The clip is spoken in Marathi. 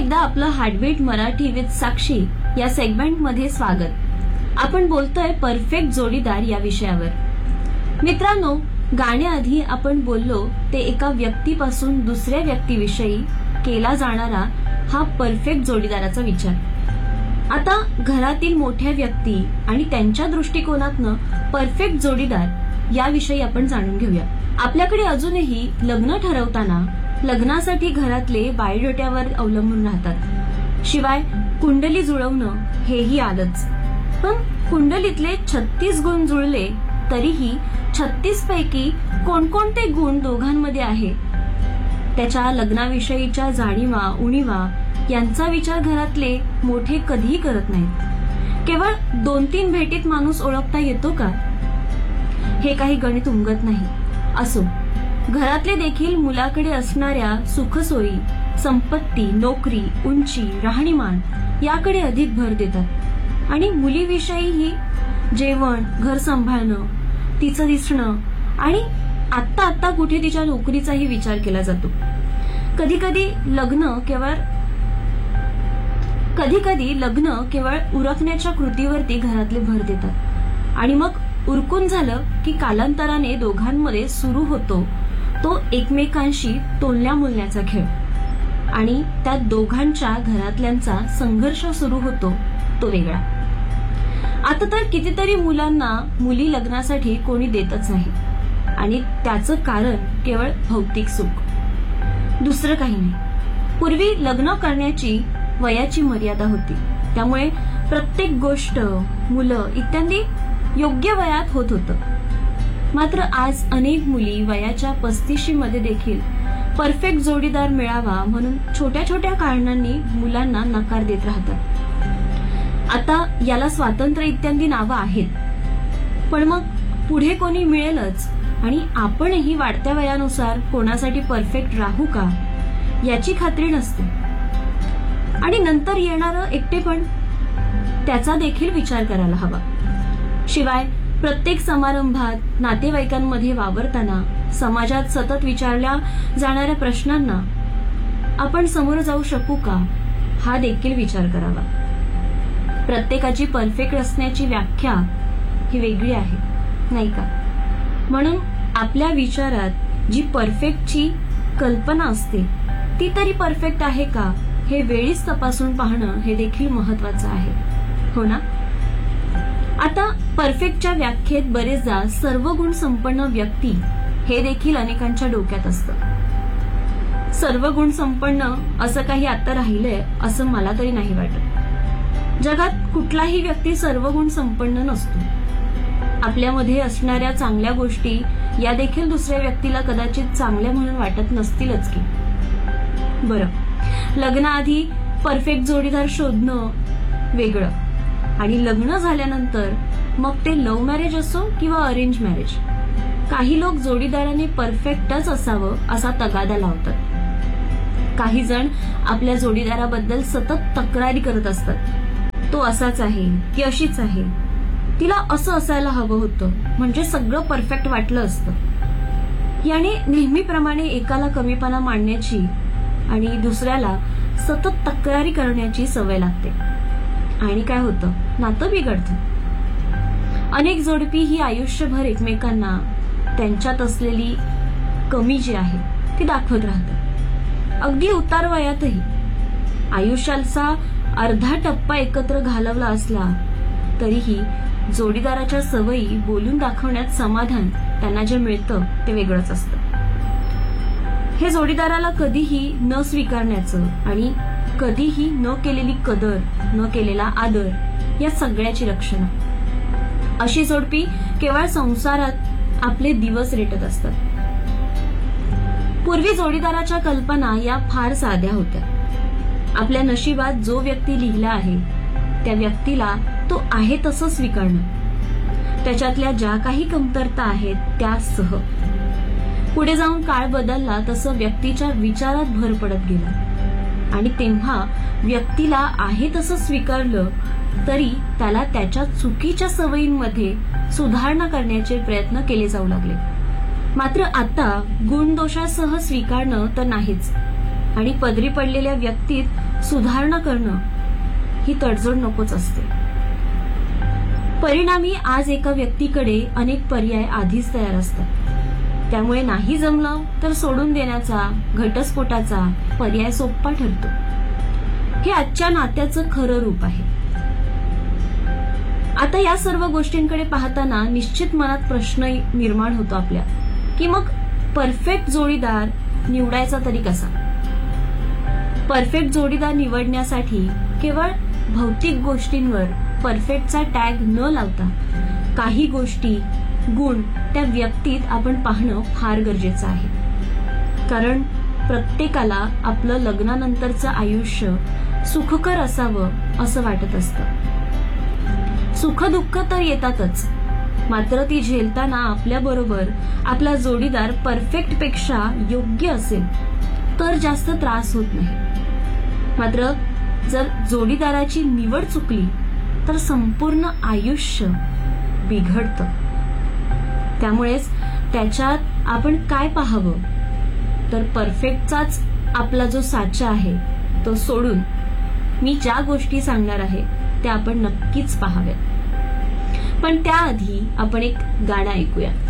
एकदा आपलं हार्टबीट मराठी विथ साक्षी या सेगमेंटमध्ये स्वागत। आपण बोलतोय परफेक्ट जोडीदार या विषयावर। मित्रांनो, गाण्याआधी आपण बोललो ते एका व्यक्तीपासून दुसऱ्या व्यक्तीविषयी केला जाणारा हा परफेक्ट जोडीदाराचा विचार। आता घरातील मोठ्या व्यक्ती आणि त्यांच्या दृष्टिकोनातनं परफेक्ट जोडीदार याविषयी आपण जाणून घेऊया। आपल्याकडे अजूनही लग्न ठरवताना लग्नासाठी घरातले बायोडेटावर अवलंबून राहतात। शिवाय कुंडली जुळवणं हेही आलंच। पण कुंडलीतले 36 गुण जुळले तरीही 36 पैकी कोणकोणते गुण दोघांमध्ये आहे त्याच्या लग्नाविषयीच्या जाणीवा उणीवा यांचा विचार घरातले मोठे कधीही करत नाहीत। केवळ 2-3 भेटीत माणूस ओळखता येतो का, हे काही गणित उमगत नाही। असो, घरातले देखील मुलाकडे असणाऱ्या सुखसोयी, संपत्ती, नोकरी, उंची, राहणीमान याकडे अधिक भर देतात आणि मुलीविषयीही जेवण, घर सांभाळणं, तिचं दिसणं आणि आत्ता कुठे तिच्या नोकरीचाही विचार केला जातो। कधी कधी लग्न केवळ उरकण्याच्या कृतीवरती घरातले भर देतात आणि मग उरकून झालं की कालांतराने दोघांमध्ये सुरू होतो तो एकमेकांशी तोलण्या मोलण्याचा खेळ आणि त्यात दोघांच्या घरातल्यांचा संघर्ष सुरू होतो तो वेगळा। आता तर कितीतरी मुलांना मुली लग्नासाठी कोणी देतच नाही आणि त्याचं कारण केवळ भौतिक सुख, दुसरं काही नाही। पूर्वी लग्न करण्याची वयाची मर्यादा होती, त्यामुळे प्रत्येक गोष्ट, मुलं इत्यादी योग्य वयात होत होतं। मात्र आज अनेक मुली वयाच्या 35 मध्ये देखील परफेक्ट जोडीदार मिळावा म्हणून छोट्या छोट्या कारणांनी मुलांना नकार देत राहतात। आता याला स्वातंत्र्य इत्यादी नावं आहेत, पण मग पुढे कोणी मिळेलच आणि आपणही वाढत्या वयानुसार कोणासाठी परफेक्ट राहू का याची खात्री नसते आणि नंतर येणारं एकटेपण त्याचा देखील विचार करायला हवा। शिवाय प्रत्येक समारंभात, नातेवाईकांमध्ये वावरताना समाजात सतत विचारल्या जाणाऱ्या प्रश्नांना आपण समोर जाऊ शकू का हा देखील विचार करावा। प्रत्येकाची परफेक्ट असण्याची व्याख्या ही वेगळी आहे, नाही का? म्हणून आपल्या विचारात जी परफेक्टची कल्पना असते ती तरी परफेक्ट आहे का हे वेळीच तपासून पाहणं हे देखील महत्वाचं आहे, हो ना? आता परफेक्टच्या व्याख्येत बरेचदा सर्व गुण संपन्न व्यक्ती हे देखील अनेकांच्या डोक्यात असतं। सर्व गुण संपन्न असं काही आता राहिलंय असं मला तरी नाही वाटत। जगात कुठलाही व्यक्ती सर्व गुण संपन्न नसतो। आपल्यामध्ये असणाऱ्या चांगल्या गोष्टी या देखील दुसऱ्या व्यक्तीला कदाचित चांगल्या म्हणून वाटत नसतीलच की। बरं, लग्नाआधी परफेक्ट जोडीदार शोधणं वेगळं आणि लग्न झाल्यानंतर मग ते लव्ह मॅरेज असो किंवा अरेंज मॅरेज, काही लोक जोडीदाराने परफेक्टच असावं असा तगादा लावतात। काही जण आपल्या जोडीदाराबद्दल सतत तक्रारी करत असतात, तो असाच आहे, ती अशीच आहे, तिला असं असायला हवं होतं म्हणजे सगळं परफेक्ट वाटलं असतं। याने नेहमीप्रमाणे एकाला कमीपणा मांडण्याची आणि दुसऱ्याला सतत तक्रारी करण्याची सवय लागते आणि काय होतं, नातं बिघडतं। अनेक जोडपी ही आयुष्यभर एकमेकांना त्यांच्यात असलेली कमी जी आहे ती दाखवत राहतात। अगदी उतार वयातही आयुष्याचा अर्धा टप्पा एकत्र घालवला असला तरीही जोडीदाराच्या सवयी बोलून दाखवण्यात समाधान त्यांना जे मिळतं ते वेगळंच असतं। हे जोडीदाराला कधीही न स्वीकारण्याचं आणि कधीही न केलेली कदर, न केलेला आदर या सगळ्याची लक्षणं। अशी जोडपी केवळ संसारात आपले दिवस रेटत असतात। पूर्वी जोडीदाराच्या कल्पना या फार साध्या होत्या। आपल्या नशिबात जो व्यक्ती लिहिला आहे त्या व्यक्तीला तो आहे तसं स्वीकारणं, त्याच्यातल्या ज्या काही कमतरता आहेत त्यासह। पुढे जाऊन काळ बदलला तसं व्यक्तीच्या विचारात भर पडत गेला आणि तेव्हा व्यक्तीला आहे तसं स्वीकारलं तरी त्याला त्याच्या चुकीच्या सवयींमध्ये सुधारणा करण्याचे प्रयत्न केले जाऊ लागले। मात्र आता गुणदोषासह स्वीकारणं तर नाहीच, आणि पदरी पडलेल्या व्यक्तीत सुधारणा करणं ही तडजोड नकोच असते. परिणामी आज एका व्यक्तीकडे अनेक पर्याय आधीच तयार असतात. त्यामुळे नाही जमलं तर सोडून देण्याचा, घटस्फोटाचा पर्याय सोपा ठरतो. हे आजच्या नात्याचं खरं रूप आहे. आता या सर्व गोष्टींकडे पाहताना निश्चित मनात प्रश्न निर्माण होतो आपल्या, की मग परफेक्ट जोडीदार निवडायचा तरी कसा? परफेक्ट जोडीदार निवडण्यासाठी केवळ भौतिक गोष्टींवर परफेक्टचा टॅग न लावता काही गोष्टी, गुण त्या व्यक्तीत आपण पाहणं फार गरजेचं आहे. कारण प्रत्येकाला आपलं लग्नानंतरचं आयुष्य सुखकर असावं असं वाटत असतं. सुख-दुःख तर येतातच, मात्र ती झेलताना आपल्याबरोबर आपला जोडीदार परफेक्ट पेक्षा योग्य असेल तर जास्त त्रास होत नाही. मात्र जर जोडीदाराची निवड चुकली तर संपूर्ण आयुष्य बिघडतं. त्यामुळेच त्याच्यात आपण काय पाहावं तर परफेक्टचाच आपला जो साचा आहे तो सोडून मी ज्या गोष्टी सांगणार आहे त्या आपण नक्कीच पाहाव्यात. पण त्याआधी आपण एक गाणं ऐकूया.